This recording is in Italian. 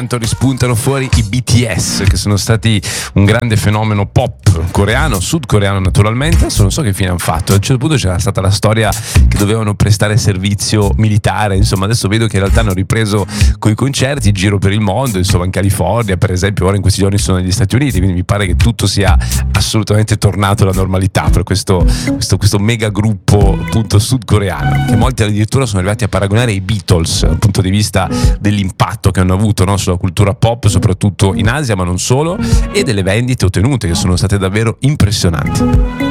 intanto rispuntano fuori i BTS, che sono stati un grande fenomeno pop coreano, sudcoreano naturalmente. Adesso non so che fine hanno fatto. A un certo punto c'era stata la storia che dovevano prestare servizio militare, insomma adesso vedo che in realtà hanno ripreso coi concerti in giro per il mondo, insomma in California per esempio, ora in questi giorni sono negli Stati Uniti, quindi mi pare che tutto sia assolutamente tornato alla normalità per questo mega gruppo appunto sudcoreano, che molti addirittura sono arrivati a paragonare i Beatles dal punto di vista dell'impatto che hanno avuto, no, sulla cultura pop soprattutto in Asia ma non solo, e delle vendite ottenute che sono state davvero impressionanti.